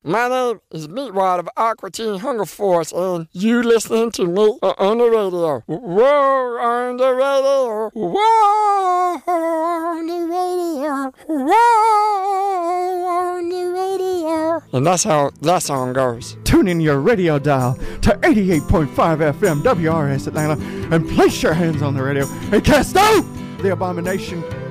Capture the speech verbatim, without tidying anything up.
My name is Meatwad of Aqua Teen Hunger Force, and you listening to me on the radio. Whoa, on the radio. Whoa, on the radio. Whoa, on the radio. And that's how that song goes. Tune in your radio dial to eighty-eight point five F M W R S Atlanta and place your hands on the radio and cast out the abomination